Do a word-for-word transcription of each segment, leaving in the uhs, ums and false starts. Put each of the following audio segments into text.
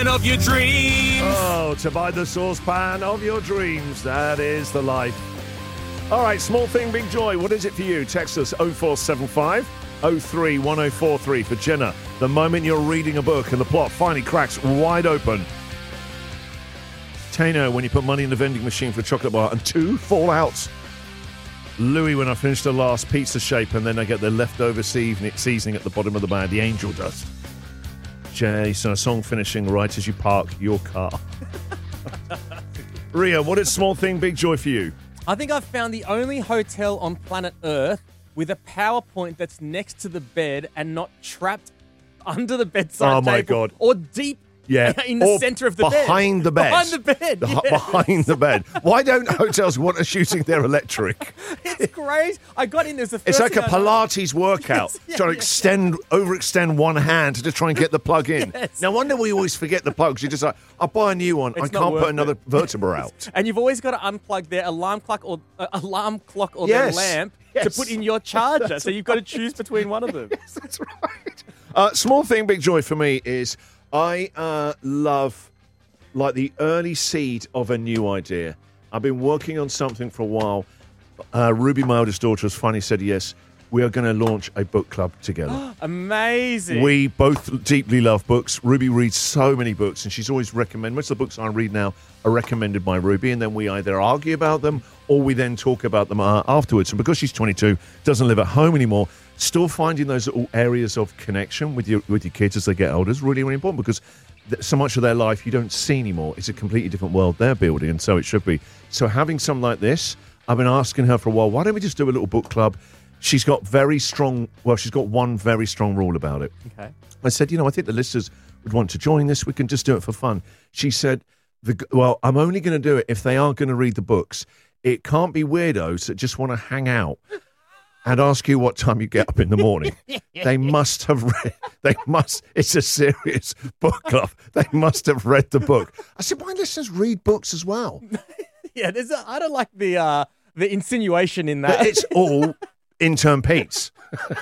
of your dreams. Oh, to buy the saucepan of your dreams. That is the life. All right, small thing, big joy. What is it for you? Text us oh four seven five oh three one oh four three for Jenna. The moment you're reading a book and the plot finally cracks wide open. Tano, when you put money in the vending machine for a chocolate bar and two fall out. Louis, when I finish the last pizza shape and then I get the leftover seasoning at the bottom of the bag, the angel dust. Jason, a song finishing right as you park your car. Ria, what is small thing, big joy for you? I think I've found the only hotel on planet Earth with a PowerPoint that's next to the bed and not trapped under the bedside Oh, my table God. or deep Yeah, in the or center of the bed. behind the bed. Behind the bed. The- yes. Behind the bed. Why don't hotels want us using their electric? It's great. I got in. There's the first It's like a thing I- Pilates workout, Yes, yeah, trying to yeah. extend, overextend one hand to try and get the plug in. Yes. No wonder we always forget the plugs. You're just like, I'll buy a new one. It's I not can't worth put another it. vertebra out. And you've always got to unplug their alarm clock or uh, alarm clock or Yes. their lamp Yes. to put in your charger. So you've got to choose between one of them. Yes, that's right. Uh, small thing, big joy for me is I uh, love like the early seed of a new idea. I've been working on something for a while. Uh, Ruby, my oldest daughter, has finally said yes. We are going to launch a book club together. Amazing. We both deeply love books. Ruby reads so many books, and she's always recommended. Most of the books I read now are recommended by Ruby, and then we either argue about them or we then talk about them uh, afterwards. And because she's twenty-two, doesn't live at home anymore, still finding those little areas of connection with your with your kids as they get older is really, really important because th- so much of their life you don't see anymore. It's a completely different world they're building, and so it should be. So having something like this, I've been asking her for a while, why don't we just do a little book club? She's got very strong, well, she's got one very strong rule about it. Okay. I said, you know, I think the listeners would want to join this. We can just do it for fun. She said, the, well, I'm only going to do it if they are going to read the books. It can't be weirdos that just want to hang out and ask you what time you get up in the morning. They must have read, they must, it's a serious book club. They must have read the book. I said, my listeners read books as well. Yeah, there's a, I don't like the uh, the insinuation in that. But it's all intern Pete's.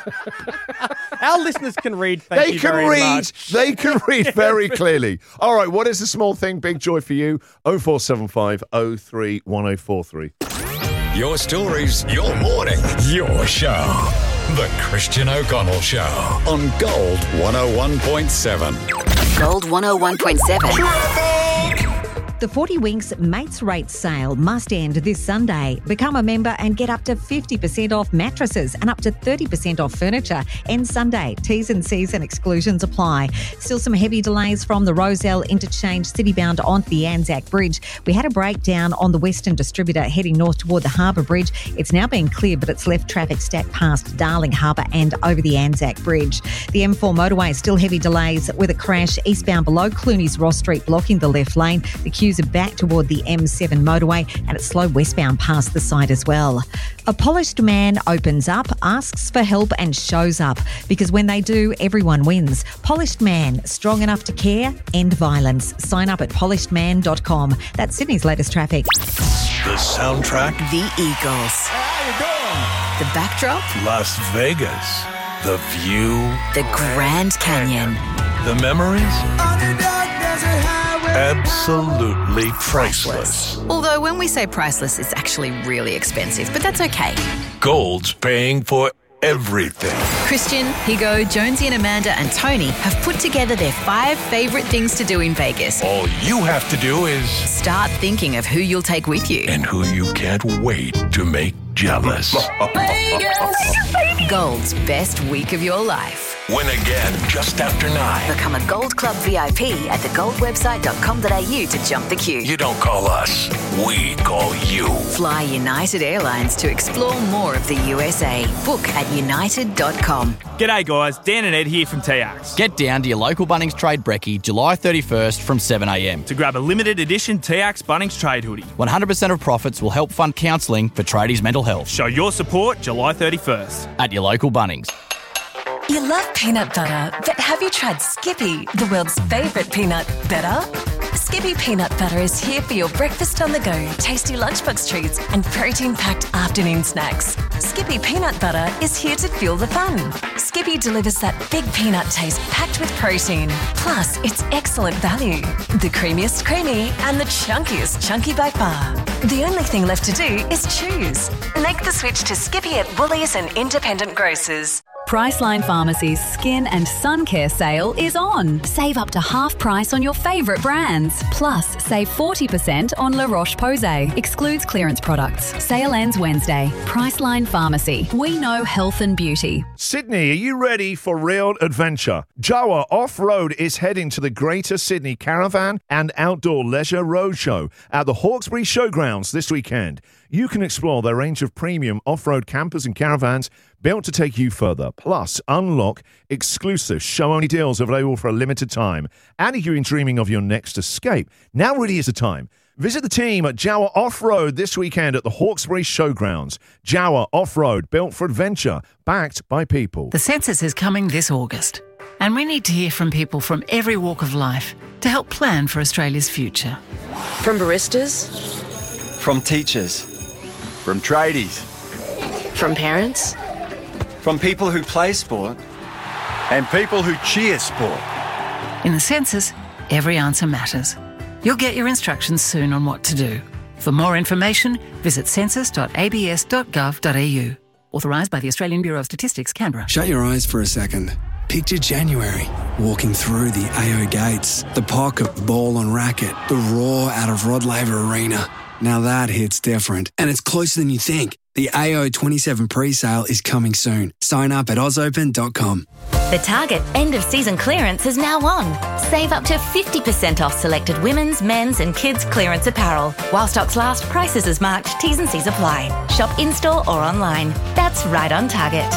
Our listeners can read. Thank They you can very read. much. They can read very clearly. All right, what is the small thing, big joy for you? oh four seven five oh three one oh four three. Your stories, your morning, your show. The Christian O'Connell Show on Gold one oh one point seven. Gold one oh one point seven. The forty Winks Mates Rate sale must end this Sunday. Become a member and get up to fifty percent off mattresses and up to thirty percent off furniture. End Sunday. T's and C's and exclusions apply. Still some heavy delays from the Rozelle interchange citybound onto the Anzac Bridge. We had a breakdown on the Western Distributor heading north toward the Harbour Bridge. It's now been cleared, but it's left traffic stacked past Darling Harbour and over the Anzac Bridge. The M four motorway still heavy delays with a crash eastbound below Clooney's Ross Street blocking the left lane. The queues are back toward the M seven motorway and it's slow westbound past the site as well. A polished man opens up, asks for help and shows up because when they do, everyone wins. Polished Man, strong enough to care, end violence. Sign up at polished man dot com. That's Sydney's latest traffic. The soundtrack, The Eagles. The backdrop, Las Vegas. The view, the Grand Canyon. the memories, absolutely priceless. Although when we say priceless, it's actually really expensive, but that's okay. Gold's paying for everything. Christian, Higo, Jonesy and Amanda and Tony have put together their five favourite things to do in Vegas. All you have to do is... Start thinking of who you'll take with you. and who you can't wait to make jealous. Gold's best week of your life. Win again just after nine. Become a Gold Club V I P at the gold website dot com dot a u to jump the queue. You don't call us, we call you. Fly United Airlines to explore more of the U S A. Book at united dot com. G'day guys, Dan and Ed here from T X. Get down to your local Bunnings Trade Brekkie July thirty-first from seven a m. To grab a limited edition T X Bunnings Trade hoodie. one hundred percent of profits will help fund counselling for tradies' mental health. Show your support July thirty-first. At your local Bunnings. You love peanut butter, but have you tried Skippy, the world's favourite peanut butter? Skippy Peanut Butter is here for your breakfast on the go, tasty lunchbox treats and protein-packed afternoon snacks. Skippy Peanut Butter is here to fuel the fun. Skippy delivers that big peanut taste packed with protein. Plus, it's excellent value. The creamiest creamy and the chunkiest chunky by far. The only thing left to do is choose. Make the switch to Skippy at Woolies and independent grocers. Priceline Pharmacy's Skin and Sun Care sale is on. Save up to half price on your favourite brands. Plus, save forty percent on La Roche-Posay. Excludes clearance products. Sale ends Wednesday. Priceline Pharmacy. We know health and beauty. Sydney, are you ready for real adventure? Jawa Off-Road is heading to the Greater Sydney Caravan and Outdoor Leisure Roadshow at the Hawkesbury Showgrounds this weekend. You can explore their range of premium off-road campers and caravans built to take you further. Plus, unlock exclusive show-only deals available for a limited time. And if you've been dreaming of your next escape, now really is the time. Visit the team at Jawa Off-Road this weekend at the Hawkesbury Showgrounds. Jawa Off-Road, built for adventure, backed by people. The census is coming this August, and we need to hear from people from every walk of life to help plan for Australia's future. From baristas, from teachers, from tradies, from parents, from people who play sport, and people who cheer sport. In the census, every answer matters. You'll get your instructions soon on what to do. For more information, visit census dot a b s dot gov dot a u. Authorised by the Australian Bureau of Statistics, Canberra. Shut your eyes for a second. Picture January, walking through the A O gates, the pocket, ball and racket, the roar out of Rod Laver Arena. Now that hits different, and it's closer than you think. The A O twenty-seven pre-sale is coming soon. Sign up at oz open dot com. The Target end-of-season clearance is now on. Save up to fifty percent off selected women's, men's and kids' clearance apparel. While stocks last, prices as marked, T's and C's apply. Shop in-store or online. That's right on Target.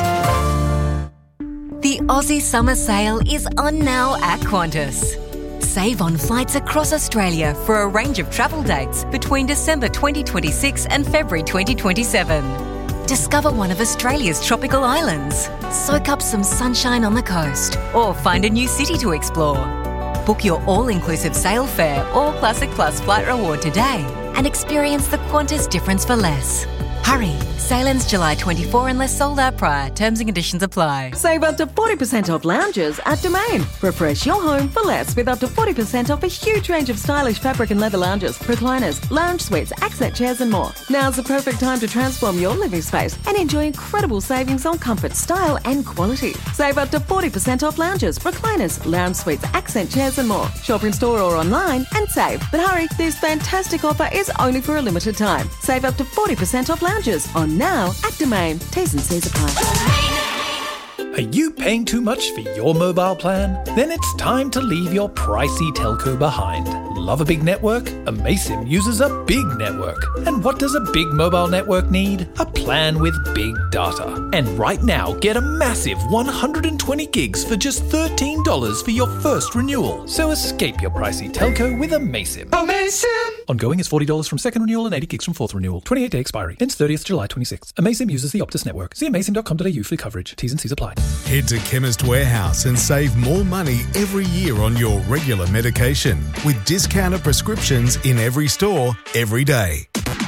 The Aussie Summer Sale is on now at Qantas. Save on flights across Australia for a range of travel dates between December twenty twenty-six and February twenty twenty-seven. Discover one of Australia's tropical islands, soak up some sunshine on the coast, or find a new city to explore. Book your all-inclusive sail fare or Classic Plus flight reward today and experience the Qantas difference for less. Hurry! Sale ends July twenty-fourth unless sold out prior. Terms and conditions apply. Save up to forty percent off lounges at Domain. Refresh your home for less with up to forty percent off a huge range of stylish fabric and leather lounges, recliners, lounge suites, accent chairs and more. Now's the perfect time to transform your living space and enjoy incredible savings on comfort, style and quality. Save up to forty percent off lounges, recliners, lounge suites, accent chairs and more. Shop in store or online and save. But hurry, this fantastic offer is only for a limited time. Save up to forty percent off lounges on now at Domain. T's and C's apply. Are you paying too much for your mobile plan? Then it's time to leave your pricey telco behind. Love a big network? Amaysim uses a big network. And what does a big mobile network need? A plan with big data. And right now, get a massive one hundred twenty gigs for just thirteen dollars for your first renewal. So escape your pricey telco with Amaysim. Amaysim! Ongoing is forty dollars from second renewal and eighty gigs from fourth renewal. twenty-eight day expiry. Ends thirtieth July twenty-sixth. Amaysim uses the Optus network. See amaysim dot com dot a u for coverage. T's and C's apply. Head to Chemist Warehouse and save more money every year on your regular medication with discounted prescriptions in every store, every day.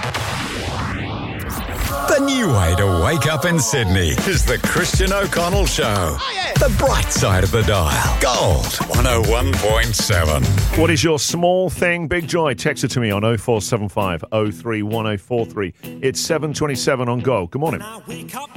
The new way to wake up in Sydney is the Christian O'Connell Show. Oh, yeah. The bright side of the dial. Gold one oh one point seven. What is your small thing, big joy? Text it to me on oh four seven five oh three one oh four three. It's seven twenty-seven on Gold. Good morning.